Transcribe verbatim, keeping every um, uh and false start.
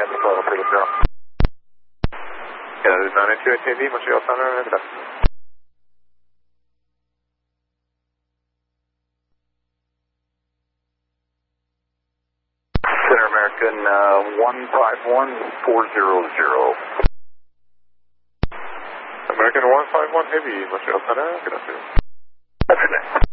Apollo three zero. Yeah, this is nine eight two A T V, Montreal Thunder, good afternoon. Center American uh, one five one four zero zero. American one five one Heavy, Montreal Thunder, good afternoon. Afternoon.